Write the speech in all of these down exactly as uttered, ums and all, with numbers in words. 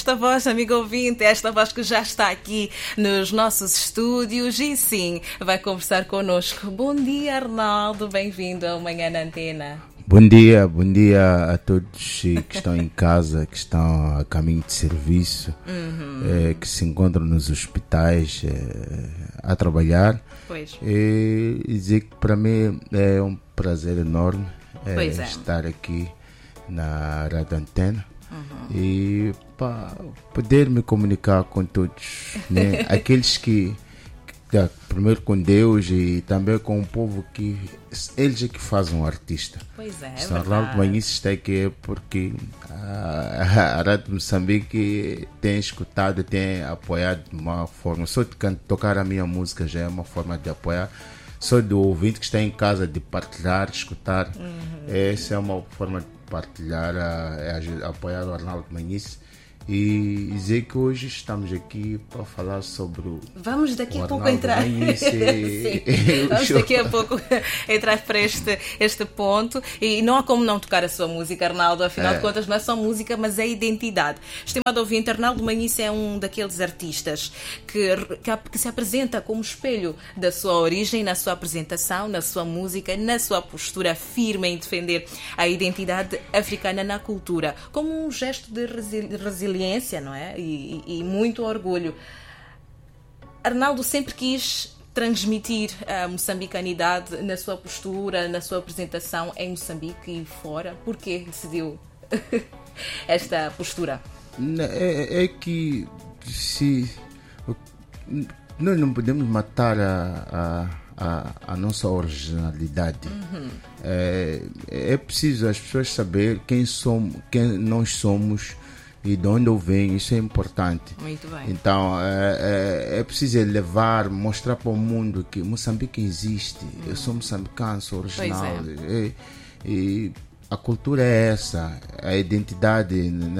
esta voz, amigo ouvinte, esta voz que já está aqui nos nossos estúdios e sim, vai conversar connosco. Bom dia, Arnaldo, bem-vindo ao Manhã na Antena. Bom dia, bom dia a todos que estão em casa, que estão a caminho de serviço, uhum. é, que se encontram nos hospitais é, a trabalhar. Pois. E dizer que para mim é um prazer enorme é, é. estar aqui na Rádio Antena uhum. e pá, poder me comunicar com todos, né? Aqueles que Tá, primeiro com Deus e também com o povo que eles é que fazem um artista. Pois é, é Arnaldo Manhice está aqui porque a, a Rádio Moçambique tem escutado, tem apoiado de uma forma. Só de tocar a minha música já é uma forma de apoiar. Só do ouvinte que está em casa de partilhar, escutar, uhum. essa é uma forma de partilhar, a, a apoiar o Arnaldo Manhice. E dizer que hoje estamos aqui para falar sobre o Vamos daqui a pouco entrar. E... Vamos daqui a pouco entrar para este, este ponto. E não há como não tocar a sua música, Arnaldo. Afinal é. de contas, não é só música, mas é identidade. Estimado ouvinte, Arnaldo Manhice é um daqueles artistas que, que, que se apresenta como espelho da sua origem, na sua apresentação, na sua música, na sua postura firme em defender a identidade africana na cultura, como um gesto de resiliência. Não é? E, e, e muito orgulho. Arnaldo sempre quis transmitir a moçambicanidade na sua postura, na sua apresentação em Moçambique e fora. Por que decidiu esta postura? É, é que se nós não podemos matar a, a, a, a nossa originalidade. Uhum. É, é preciso as pessoas saber quem somos, quem nós somos e de onde eu venho, isso é importante. Muito bem. Então é, é, é preciso levar, mostrar para o mundo que Moçambique existe. Hum. Eu sou moçambicano, sou original. É. E, e a cultura é essa, a identidade.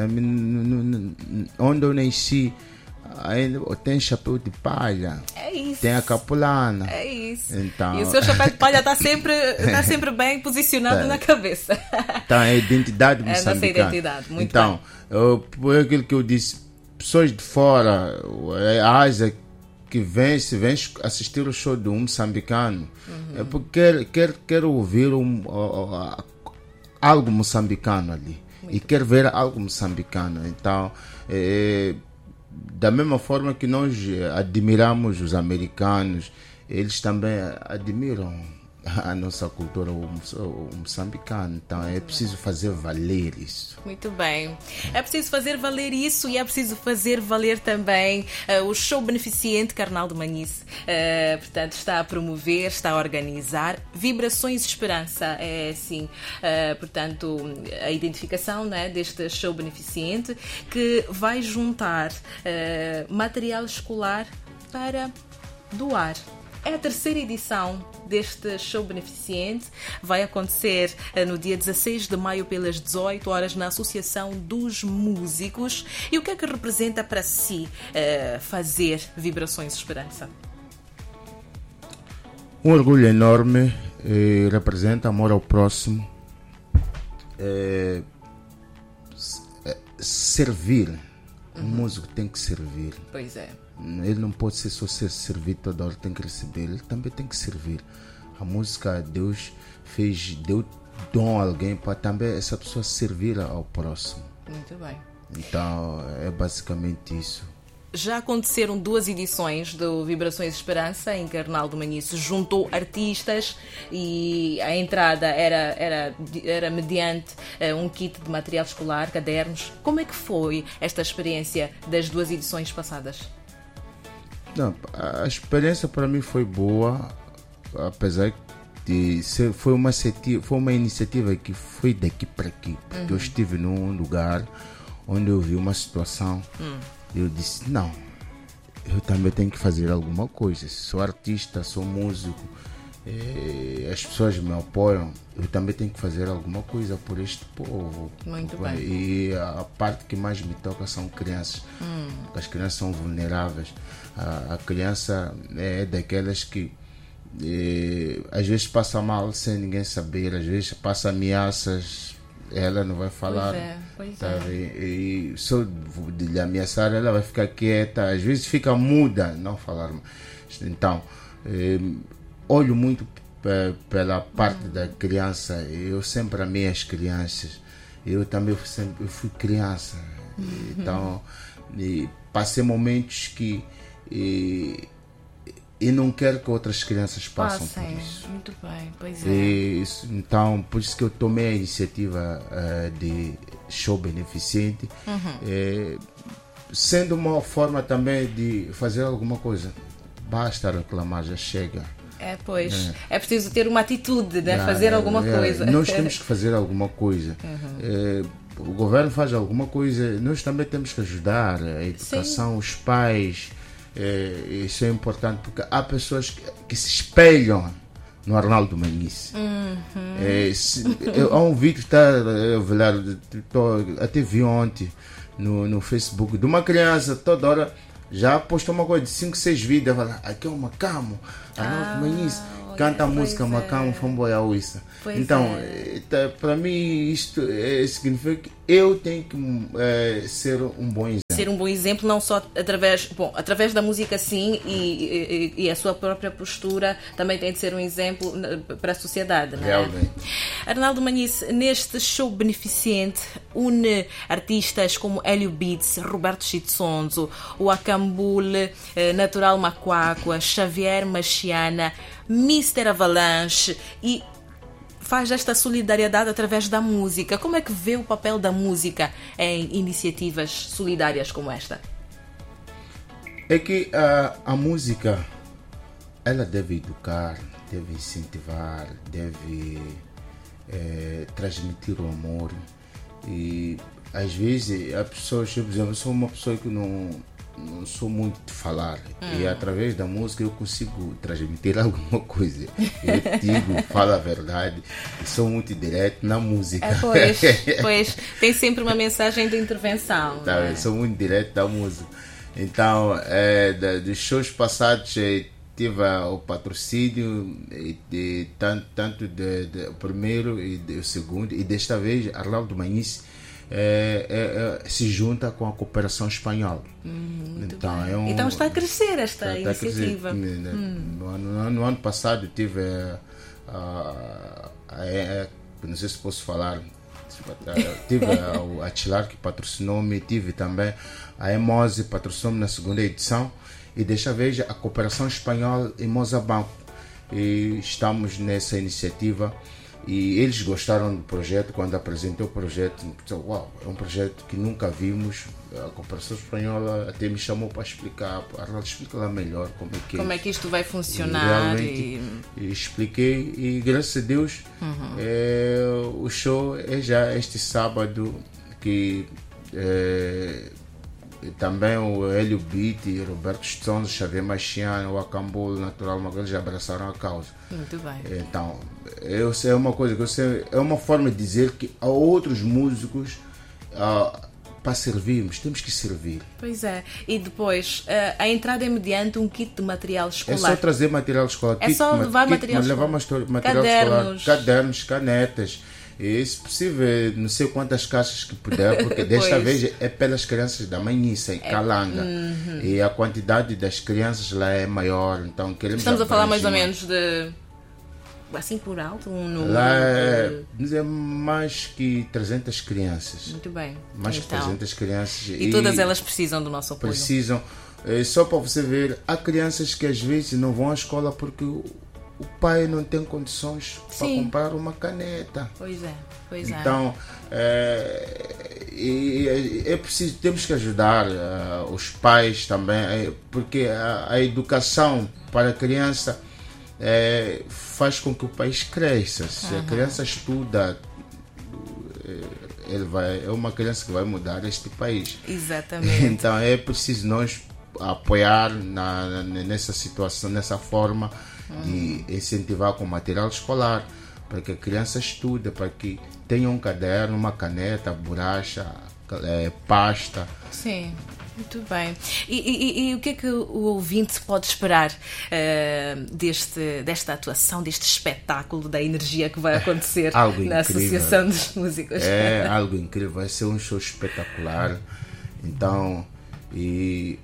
Onde eu nasci, tem chapéu de palha, é isso. Tem a capulana. É isso. Então... E o seu chapéu de palha está sempre, está sempre bem posicionado é. na cabeça. Então, é a identidade moçambicana. É a nossa identidade, muito então, bem. Eu, por aquilo que eu disse, pessoas de fora, a Ásia que vem, se vem assistir o show de um moçambicano, uhum. é porque quer, quer, quer ouvir um, uh, uh, algo moçambicano ali. Muito e bem. Quer ver algo moçambicano. Então, é, da mesma forma que nós admiramos os americanos, eles também admiram a nossa cultura, o, o moçambicano. Então é preciso fazer valer isso. Muito bem. É preciso fazer valer isso e é preciso fazer valer também uh, o show beneficente que Arnaldo Manhice uh, portanto, está a promover, está a organizar. Vibrações de Esperança é assim, uh, portanto, a identificação, né, deste show beneficente que vai juntar uh, material escolar para doar. É a terceira edição deste show beneficente. Vai acontecer no dia dezasseis de maio pelas dezoito horas na Associação dos Músicos. E o que é que representa para si uh, fazer Vibrações de Esperança? Um orgulho enorme, eh, representa amor ao próximo, eh, servir. Uhum. Um músico tem que servir. Pois é. Ele não pode ser só ser servido toda hora, tem que receber, ele também tem que servir. A música, Deus fez, deu dom a alguém para também essa pessoa servir ao próximo. Muito bem. Então é basicamente isso. Já aconteceram duas edições do Vibrações de Esperança em que Arnaldo Manhice juntou artistas e a entrada era, era, era mediante uh, um kit de material escolar, cadernos. Como é que foi esta experiência das duas edições passadas? Não, a experiência para mim foi boa, apesar de ser, foi uma iniciativa, foi uma iniciativa que foi daqui para aqui, porque uhum. eu estive num lugar onde eu vi uma situação, uhum. eu disse, não, eu também tenho que fazer alguma coisa, sou artista, sou músico, eh, as pessoas me apoiam, eu também tenho que fazer alguma coisa por este povo. Muito bem. E a parte que mais me toca são crianças, hum. as crianças são vulneráveis. A, a criança é daquelas que eh, às vezes passa mal sem ninguém saber, às vezes passa ameaças ela não vai falar. Pois é, pois tá? é. E, e só de lhe ameaçar, ela vai ficar quieta, às vezes fica muda, não falar. Então, eh, olho muito p- pela parte hum. da criança. Eu sempre amei as crianças. Eu também fui, sempre, eu fui criança. Uhum. Então, e passei momentos que e, e não quero que outras crianças passem Passem. por isso. Muito bem, pois é. E, isso, então, por isso que eu tomei a iniciativa uh, de show beneficente, uhum. eh, sendo uma forma também de fazer alguma coisa. Basta reclamar, já chega. É, pois. É, é preciso ter uma atitude, né? Ah, fazer alguma é, coisa. Nós temos que fazer alguma coisa. Uhum. É, o governo faz alguma coisa, nós também temos que ajudar a educação, Sim. os pais. É, isso é importante porque há pessoas que, que se espelham no Arnaldo Manice. Uhum. É, se, eu, há um vídeo que está até vi ontem no, no Facebook de uma criança toda hora. Já postou uma coisa de cinco, seis vídeos. Fala, aqui é o Macamo. Arnaldo Manice canta a música é. Macamo, Famboia Uissa. Então, é. tá, para mim, isto é, significa que eu tenho que é, ser um bom exemplo. Ser um bom exemplo, não só através, bom, através da música, sim, e, e, e a sua própria postura também tem de ser um exemplo para a sociedade. Não é? Realmente. Arnaldo Manice, neste show beneficente, une artistas como Hélio Beats, Roberto Chitsonzo, o Acambule, Natural Macuacua, Xavier Machiana, mister Avalanche e faz esta solidariedade através da música. Como é que vê o papel da música em iniciativas solidárias como esta? É que a, a música, ela deve educar, deve incentivar, deve é, transmitir o amor. E às vezes as pessoas, por exemplo, eu sou uma pessoa que não não sou muito de falar hum. e através da música eu consigo transmitir alguma coisa. Eu digo, falo a verdade, sou muito direto na música. É, pois, pois, tem sempre uma mensagem de intervenção. Tá, né? Sou muito direto na música. Então, é, da, dos shows passados tive o patrocínio de, de, tanto, tanto de, de, o primeiro e de, o segundo, e desta vez Arnaldo Manice É, é, é, se junta com a cooperação espanhola. Hum, então, é um, então está a crescer esta está, está iniciativa. A crescer. Hum. No, no, no ano passado tive a, a, a, a, não sei se posso falar, tive a, a Tilar que patrocinou-me, tive também a Emose patrocinou-me na segunda edição, e desta vez a cooperação espanhola em Moçambique. E estamos nessa iniciativa. E eles gostaram do projeto. Quando apresentei o projeto, pensaram, uau, é um projeto que nunca vimos. A cooperação espanhola até me chamou para explicar. Arnaldo, explica lá melhor como é que, como é que isto vai funcionar. E, e expliquei, e graças a Deus uhum. é, o show é já este sábado, que é, também o Hélio Beat, Roberto Chitsonzo, Xavier Machiana, o Acambule, Natural Magalhães já abraçaram a causa. Muito bem. Então, eu sei, é uma coisa que eu sei, é uma forma de dizer que há outros músicos uh, para servirmos, temos que servir. Pois é. E depois, uh, a entrada é mediante um kit de material escolar. É só trazer material escolar. É kit, só levar kit, material escolar. Levar material cadernos. escolar, cadernos, canetas. E, se possível, não sei quantas caixas que puder, porque desta vez é pelas crianças da Manice, em é, Calanga. Uhum. E a quantidade das crianças lá é maior, então queremos Estamos a falar mais ou menos de, assim por alto, um número? Lá é, é mais que trezentas crianças. Muito bem. Mais então, que trezentas crianças. E, e todas elas precisam do nosso apoio. Precisam. É, só para você ver, há crianças que às vezes não vão à escola porque o pai não tem condições Sim. para comprar uma caneta. Pois é, pois é. Então, é, é, é preciso, temos que ajudar uh, os pais também, é, porque a, a educação para a criança é, faz com que o país cresça. Se uhum. a criança estuda, ele vai, é uma criança que vai mudar este país. Exatamente. Então, é preciso nós apoiar na, nessa situação, nessa forma de incentivar com material escolar, para que a criança estude, para que tenha um caderno, uma caneta, borracha, é, pasta. Sim. Muito bem. E, e, e o que é que o ouvinte pode esperar uh, deste, desta atuação, deste espetáculo, da energia que vai acontecer algo na incrível. Associação dos Músicos? É algo incrível, vai ser um show espetacular. Então, e,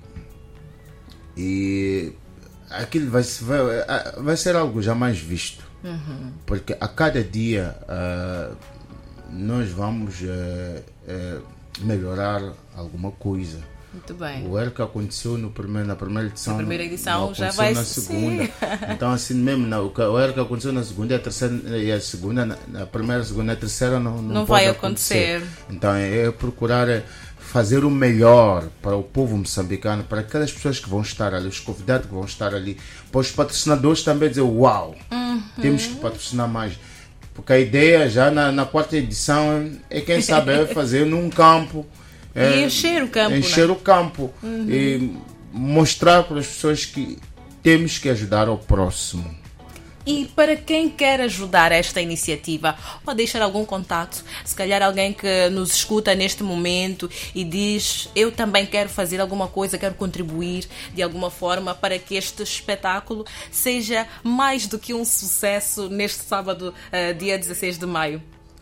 e aquilo vai, vai, vai ser algo jamais visto. Uhum. Porque a cada dia uh, nós vamos uh, uh, melhorar alguma coisa. Muito bem. O erro que aconteceu no primeiro, na primeira edição, na primeira edição não já vai na segunda. Então, assim mesmo, não, o erro que aconteceu na segunda e a terceira, e a segunda, na, na primeira, a segunda e a terceira não, não, não pode vai acontecer. acontecer. Então, é procurar fazer o melhor para o povo moçambicano, para aquelas pessoas que vão estar ali, os convidados que vão estar ali, para os patrocinadores também dizer, uau, uhum. temos que patrocinar mais. Porque a ideia já na, na quarta edição é, quem sabe, é fazer num campo. É, e encher o campo. Encher né? o campo. Uhum. E mostrar para as pessoas que temos que ajudar ao próximo. E para quem quer ajudar esta iniciativa, pode deixar algum contato? Se calhar alguém que nos escuta neste momento e diz, eu também quero fazer alguma coisa, quero contribuir de alguma forma para que este espetáculo seja mais do que um sucesso neste sábado, uh, dia dezesseis de maio.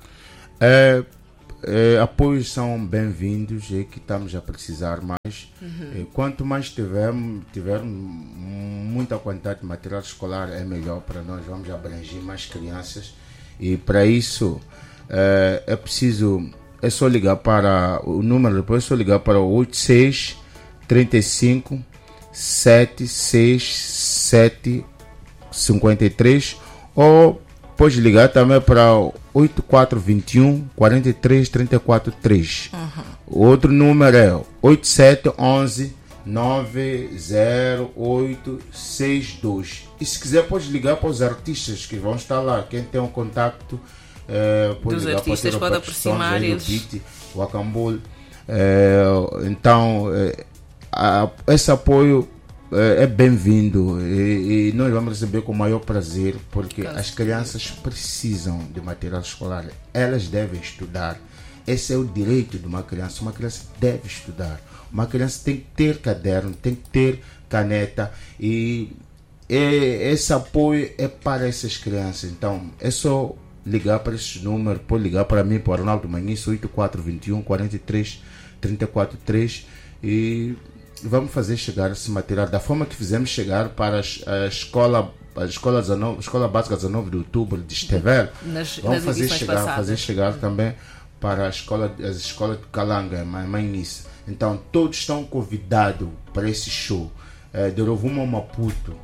É... É, apoios são bem-vindos, é que estamos a precisar mais. Uhum. É, quanto mais tivermos, tivermos muita quantidade de material escolar, é melhor para nós. Vamos abranger mais crianças e para isso é, é preciso, é só ligar para o número, depois é só ligar para o oito seis, três cinco, sete seis sete, cinco três ou pode ligar também para o oito quatro dois um, quatro três, três quatro três. Uhum. O outro número é oito sete um um, nove zero oito seis dois. E se quiser pode ligar para os artistas que vão estar lá. Quem tem um contato é, pode dos ligar artistas, para pode aproximar eles. O Biti, o Acambul. É, então, é, a, esse apoio é bem-vindo e, e nós vamos receber com o maior prazer, porque Caso as crianças precisam de material escolar, elas devem estudar. Esse é o direito de uma criança. Uma criança deve estudar, uma criança tem que ter caderno, tem que ter caneta e, e esse apoio é para essas crianças. Então é só ligar para esse número, pode ligar para mim, para o Arnaldo Manhice, oito quatro dois um, quatro três, três quatro três e vamos fazer chegar esse material da forma que fizemos chegar para a escola, a escola, dezanove, escola básica dezanove de outubro de Estevel. Nas, vamos nas fazer chegar, passadas. fazer chegar também para a escola, as escolas de Calanga, Manhice. Então todos estão convidados para esse show. É, de Rovuma a Maputo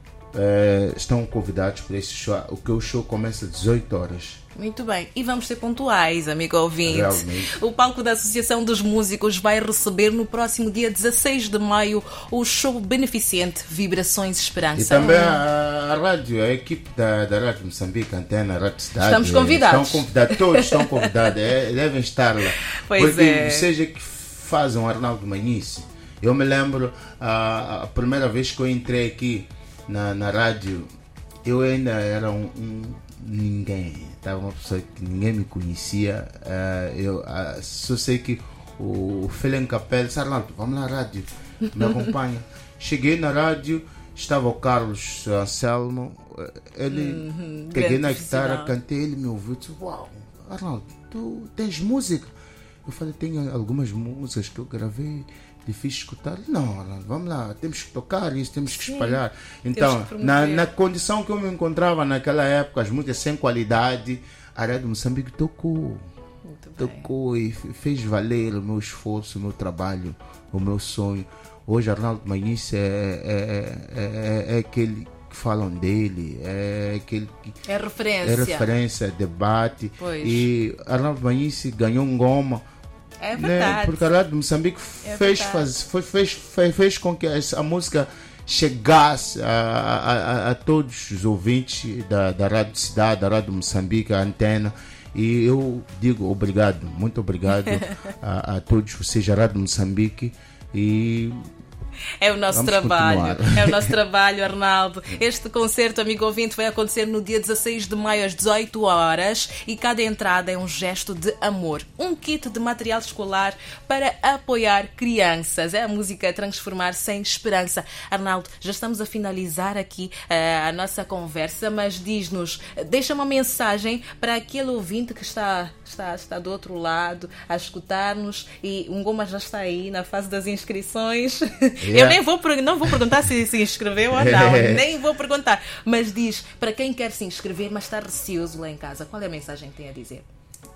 é, estão convidados para esse show. O que o show começa às dezoito horas. Muito bem, e vamos ser pontuais, amigo ouvinte. Realmente. O palco da Associação dos Músicos vai receber no próximo dia dezesseis de maio o show beneficente Vibrações Esperança. E também a, a rádio, a equipe da, da Rádio Moçambique, Antena, Rádio Cidade. Estamos convidados. Estão convidados, todos estão convidados, é, devem estar lá. Pois porque é. Seja que fazem o Arnaldo Manhice. Eu me lembro a, a primeira vez que eu entrei aqui na, na rádio, eu ainda era um, um ninguém. Estava uma pessoa que ninguém me conhecia. Uh, eu uh, só sei que o Felen Capel disse, Arnaldo, vamos lá à rádio, me acompanha. Cheguei na rádio, estava o Carlos Anselmo, ele, uhum, peguei na guitarra, cantei, ele me ouviu, disse, uau, Arnaldo, tu tens música? Eu falei, tenho algumas músicas que eu gravei, difícil escutar. Não, Arnaldo, vamos lá, temos que tocar isso, temos que Sim, espalhar. Então, na, na condição que eu me encontrava naquela época, as músicas sem qualidade, a Rádio Moçambique tocou. Muito tocou bem. E fez valer o meu esforço, o meu trabalho, o meu sonho. Hoje, Arnaldo Manhice é, é, é, é, é aquele que falam dele, é aquele que é referência, é referência, debate. Pois. E Arnaldo Manhice ganhou um goma. É verdade. Né? Porque a Rádio Moçambique é fez, faz, foi, fez, fez, fez com que a música chegasse a, a, a, a todos os ouvintes da, da Rádio Cidade, da Rádio Moçambique, a Antena. E eu digo obrigado, muito obrigado a, a todos vocês, a Rádio Moçambique. E É o nosso Vamos trabalho, continuar. é o nosso trabalho, Arnaldo. Este concerto, amigo ouvinte, vai acontecer no dia dezasseis de maio às dezoito horas e cada entrada é um gesto de amor. Um kit de material escolar para apoiar crianças. É a música Transformar-se em Esperança. Arnaldo, já estamos a finalizar aqui uh, a nossa conversa, mas diz-nos, deixa uma mensagem para aquele ouvinte que está, está, está do outro lado a escutar-nos e o Ngoma já está aí na fase das inscrições. Yeah. Eu nem vou, não vou perguntar se se inscreveu ou não, nem vou perguntar. Mas diz, para quem quer se inscrever, mas está receoso lá em casa, qual é a mensagem que tem a dizer?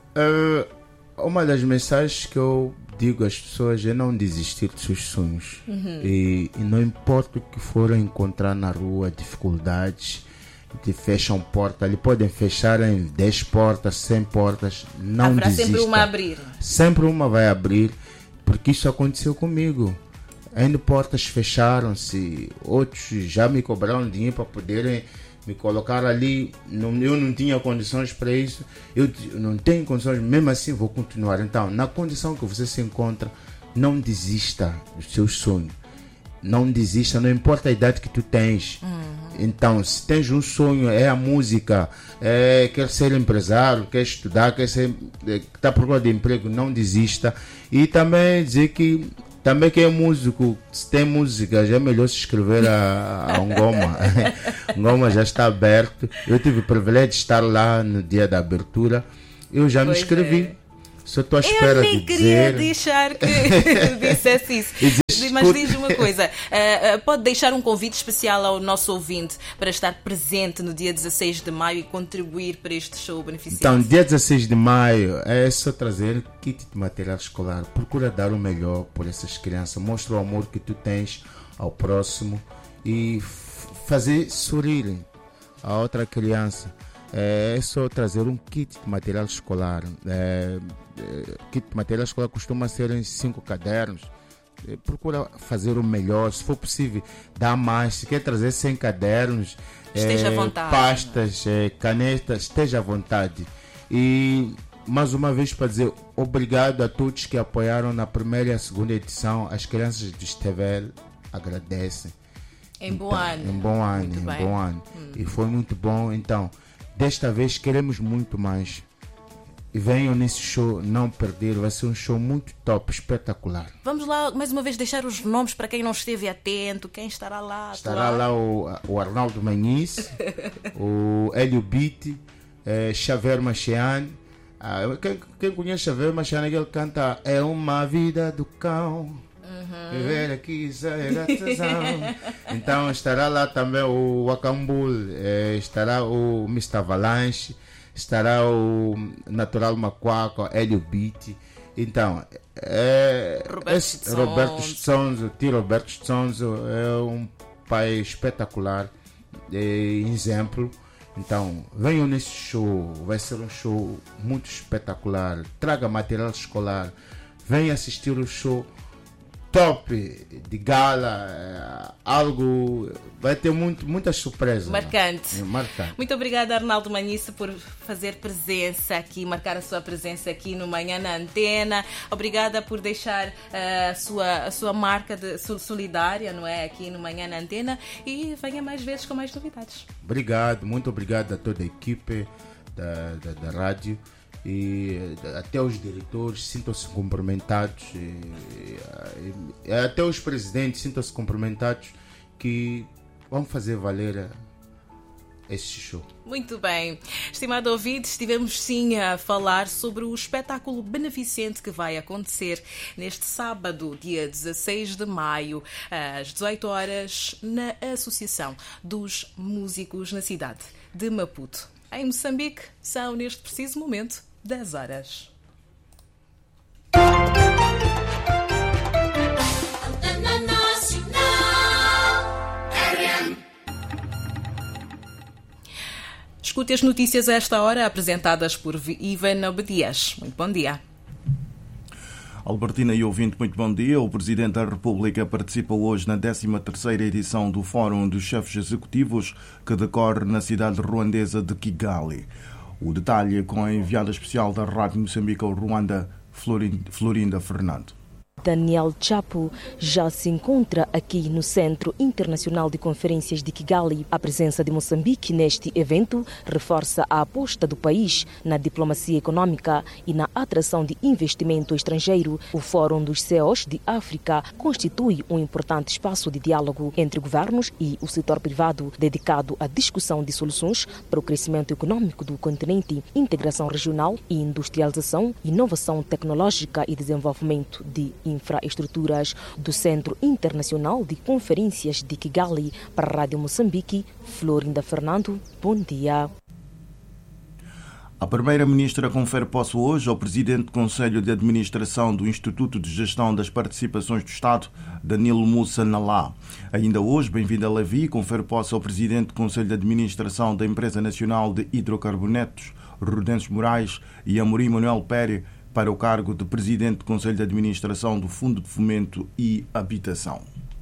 Uh, uma das mensagens que eu digo às pessoas é não desistir dos seus sonhos. Uhum. E, e não importa o que forem encontrar na rua, dificuldades, te fecham porta, ali podem fechar em dez portas, cem portas, não Haverá desista. sempre uma a abrir. Sempre uma vai abrir, porque isso aconteceu comigo. Ainda portas fecharam-se, outros já me cobraram dinheiro para poderem me colocar ali. Não, eu não tinha condições para isso, eu não tenho condições, mesmo assim vou continuar. Então, na condição que você se encontra, não desista dos seus sonhos. Não desista, não importa a idade que tu tens. Uhum. Então, se tens um sonho, é a música, é, quer ser empresário, quer estudar, quer ser, está à procura de emprego, não desista. E também dizer que também quem é músico, se tem música, já é melhor se inscrever a, a Ngoma. Ngoma já está aberto. Eu tive o privilégio de estar lá no dia da abertura. Eu já pois me inscrevi. É. Só estou à espera eu nem de queria dizer... deixar que dissesse isso. Existe... Mas diz uma coisa, uh, uh, pode deixar um convite especial ao nosso ouvinte para estar presente no dia dezasseis de maio e contribuir para este show beneficente? Então, dia dezasseis de maio é só trazer kit de material escolar. Procura dar o melhor por essas crianças. Mostra o amor que tu tens ao próximo e f- fazer sorrir a outra criança. É só trazer um kit de material escolar. É, é, kit de material escolar costuma ser em cinco cadernos. É, procura fazer o melhor, se for possível, dá mais. Se quer trazer cem cadernos, esteja é, à vontade, pastas, é, canetas, esteja à vontade. E mais uma vez para dizer obrigado a todos que apoiaram na primeira e a segunda edição. As crianças de Estevel agradecem. Em bom então, ano. Em bom ano, muito em bem. bom ano. Hum. E foi muito bom. Então, desta vez queremos muito mais. E venham nesse show, não perder. Vai ser um show muito top, espetacular. Vamos lá, mais uma vez, deixar os nomes para quem não esteve atento. Quem estará lá? Estará lá o, o Arnaldo Manice, o Hélio Beat, eh, Xavier Machiane. Ah, quem, quem conhece Xavier Machiane, ele canta É uma vida do cão. Uhum. Viver aqui é tesão. Então estará lá também o Wakambul, eh, estará o mister Avalanche, estará o Natural Macuaco, Hélio Beat. Então, é, Roberto Roberto Stonzo, T. Roberto Stonzo é um pai espetacular, é exemplo. Então, venham nesse show, vai ser um show muito espetacular. Traga material escolar, venha assistir o show top de gala, algo, vai ter muito, muitas surpresas. Marcante. É, marcante. Muito obrigada, Arnaldo Manice, por fazer presença aqui, marcar a sua presença aqui no Manhã na Antena. Obrigada por deixar uh, a, sua, a sua marca de, solidária, não é, aqui no Manhã na Antena, e venha mais vezes com mais novidades. Obrigado, muito obrigado a toda a equipe da, da, da rádio. E até os diretores sintam-se cumprimentados, e, e, e até os presidentes sintam-se cumprimentados, que vão fazer valer este show. Muito bem. Estimado ouvinte, estivemos sim a falar sobre o espetáculo beneficente que vai acontecer neste sábado, dia dezasseis de maio, às dezoito horas, na Associação dos Músicos na cidade de Maputo. Em Moçambique, são neste preciso momento dez horas. Escute as notícias a esta hora, apresentadas por Ivan Obedias. Muito bom dia. Albertina e ouvinte, muito bom dia. O Presidente da República participa hoje na décima terceira edição do Fórum dos Chefes Executivos, que decorre na cidade ruandesa de Kigali. O detalhe com a enviada especial da Rádio Moçambique ao Ruanda, Florinda Fernando. Daniel Chapo já se encontra aqui no Centro Internacional de Conferências de Kigali. A presença de Moçambique neste evento reforça a aposta do país na diplomacia econômica e na atração de investimento estrangeiro. O Fórum dos C E Os de África constitui um importante espaço de diálogo entre governos e o setor privado, dedicado à discussão de soluções para o crescimento econômico do continente, integração regional e industrialização, inovação tecnológica e desenvolvimento de infraestruturas. Do Centro Internacional de Conferências de Kigali para a Rádio Moçambique, Florinda Fernando, bom dia. A Primeira-Ministra confere posse hoje ao Presidente do Conselho de Administração do Instituto de Gestão das Participações do Estado, Danilo Musa Nalá. Ainda hoje, Bem-vinda Levi confere posse ao Presidente do Conselho de Administração da Empresa Nacional de Hidrocarbonetos, Rudenses Moraes, e Amorim Manuel Pérez, para o cargo de Presidente do Conselho de Administração do Fundo de Fomento e Habitação.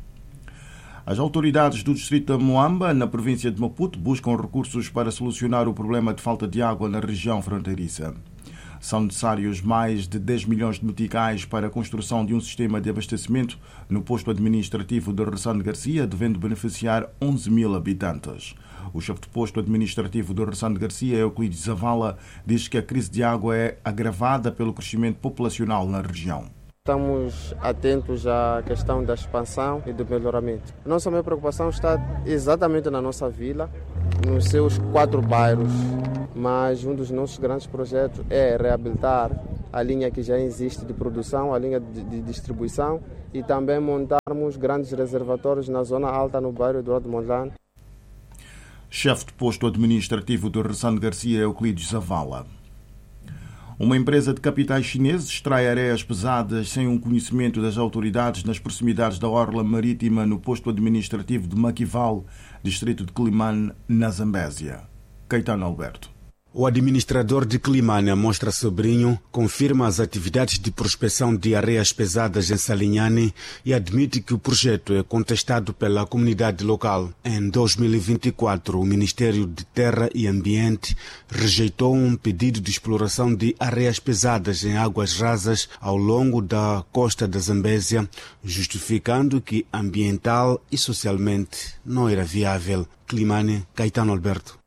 As autoridades do distrito de Moamba, na província de Maputo, buscam recursos para solucionar o problema de falta de água na região fronteiriça. São necessários mais de dez milhões de meticais para a construção de um sistema de abastecimento no posto administrativo de Ressane Garcia, devendo beneficiar onze mil habitantes. O chefe de posto administrativo de Ressane Garcia, Euclides Zavala, diz que a crise de água é agravada pelo crescimento populacional na região. Estamos atentos à questão da expansão e do melhoramento. Nossa maior preocupação está exatamente na nossa vila, nos seus quatro bairros, mas um dos nossos grandes projetos é reabilitar a linha que já existe de produção, a linha de, de distribuição, e também montarmos grandes reservatórios na zona alta, no bairro Eduardo Mondlane. Chefe de posto administrativo de Ressane Garcia, Euclides Zavala. Uma empresa de capitais chineses extrai areias pesadas sem um conhecimento das autoridades nas proximidades da orla marítima no posto administrativo de Maquival, distrito de Climane, na Zambésia. Caetano Alberto. O administrador de Climane, Mostra Sobrinho, confirma as atividades de prospecção de areias pesadas em Salinhane e admite que o projeto é contestado pela comunidade local. Em dois mil e vinte e quatro, o Ministério de Terra e Ambiente rejeitou um pedido de exploração de areias pesadas em águas rasas ao longo da costa da Zambésia, justificando que ambiental e socialmente não era viável. Climane, Caetano Alberto.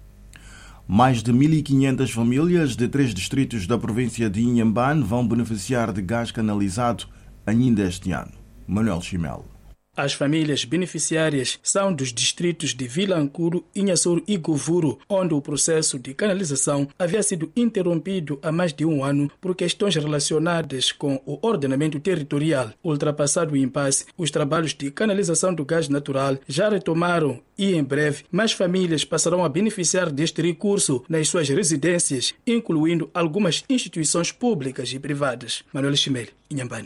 Mais de mil e quinhentas famílias de três distritos da província de Inhambane vão beneficiar de gás canalizado ainda este ano. Manuel Chimel. As famílias beneficiárias são dos distritos de Vilancuru, Inhassoro e Govuro, onde o processo de canalização havia sido interrompido há mais de um ano por questões relacionadas com o ordenamento territorial. Ultrapassado o impasse, os trabalhos de canalização do gás natural já retomaram e, em breve, mais famílias passarão a beneficiar deste recurso nas suas residências, incluindo algumas instituições públicas e privadas. Manuel Chimel, Inhambane.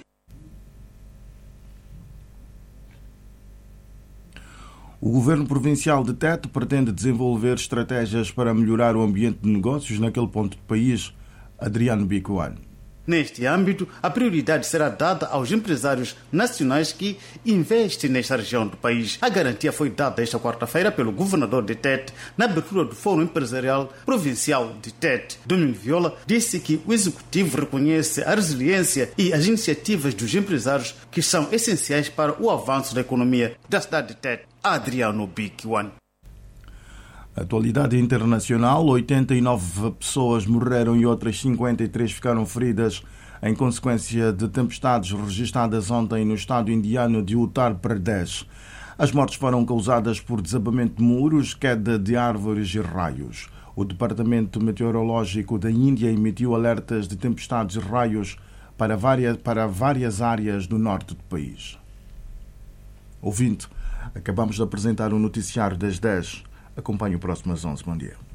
O governo provincial de Tete pretende desenvolver estratégias para melhorar o ambiente de negócios naquele ponto do país. Adriano Bicoan. Neste âmbito, a prioridade será dada aos empresários nacionais que investem nesta região do país. A garantia foi dada esta quarta-feira pelo governador de Tete na abertura do Fórum Empresarial Provincial de Tete. Domingos Viola disse que o executivo reconhece a resiliência e as iniciativas dos empresários que são essenciais para o avanço da economia da cidade de Tete. Adriano Bicoan. Atualidade internacional, oitenta e nove pessoas morreram e outras cinquenta e três ficaram feridas em consequência de tempestades registradas ontem no estado indiano de Uttar Pradesh. As mortes foram causadas por desabamento de muros, queda de árvores e raios. O Departamento Meteorológico da Índia emitiu alertas de tempestades e raios para várias, para várias áreas do norte do país. Ouvinte, acabamos de apresentar o noticiário das dez. Acompanhe o próximo às onze. Bom dia.